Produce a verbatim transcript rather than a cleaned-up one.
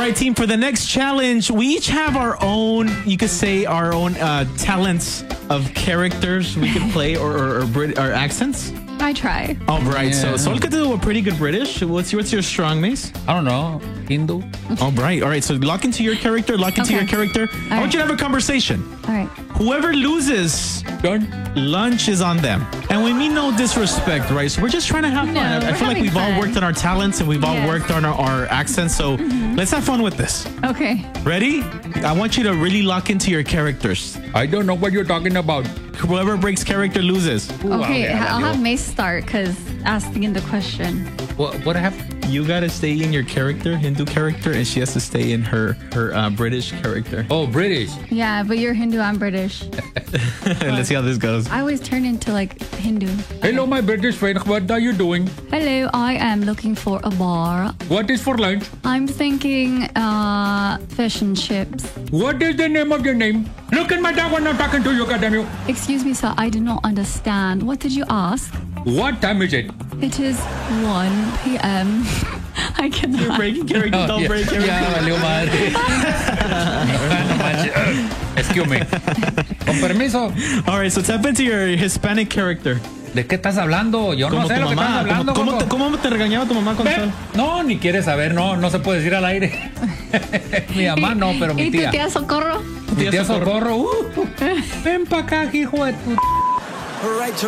right, team, for the next challenge, we each have our own, you could say, our own uh, talents of characters we could play or, or, or, Brit- or accents. I try. All right, Yeah. so so look at the a pretty good British. What's your, what's your strong, Mace? I don't know. Hindu. All right, all right. So lock into your character. Lock into Okay. your character. I All want you to right. have a conversation. All right. Whoever loses, Done. lunch is on them. And we mean no disrespect, right? So we're just trying to have fun. No, I, I we're feel like having we've all fun. worked on our talents and we've all Yes. worked on our, our accents. So let's have fun with this. Okay. Ready? I want you to really lock into your characters. I don't know what you're talking about. Whoever breaks character loses. Ooh, Okay. okay, I'll have valió. Mace start because asking in the question. What, what have? You gotta stay in your character, Hindu character, and she has to stay in her her uh, British character. Oh, British. Yeah, but you're Hindu. I'm British. Let's see how this goes. I always turn into like Hindu. Hello, my British friend. What are you doing? Hello. I am looking for a bar. What is for lunch? I'm thinking uh, fish and chips. What is the name of your name? Look at my dog when I'm talking to you, goddamn you. Excuse me, sir. I do not understand. What did you ask? What time is it? It is one p.m. I cannot. You're breaking character. Don't ya, break character. ya valió madre. No manches. Excuse me. Con permiso. All right, so tap into your Hispanic character. ¿De qué estás hablando? Yo no Como sé tu lo que estás mamá. hablando. ¿Cómo, cómo gordo. te, ¿Cómo te regañaba tu mamá con Ve, sol? no, ni quieres saber, no, no se puede decir al aire. Mi mamá no, pero mi ¿Y tu tía. tía Socorro? Mi tía Socorro. Uh, ven pa' acá, hijo de tu... Right to